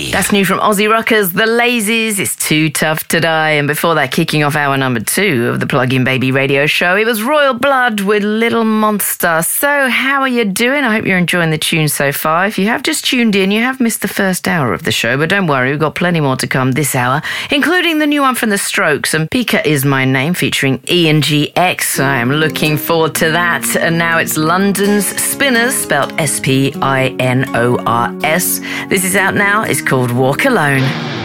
That's new from Aussie rockers, The Lazies. It's Too Tough to Die. And before that, kicking off hour number 2 of the Plug-in Baby radio show, it was Royal Blood with Little Monster. So how are you doing? I hope you're enjoying the tune so far. If you have just tuned in, you have missed the first hour of the show, but don't worry, we've got plenty more to come this hour, including the new one from The Strokes and Pika Is My Name featuring Ian GX. I am looking forward to that. And now it's London's Spinners, spelled Spinnors. This is out now. It's called Walk Alone.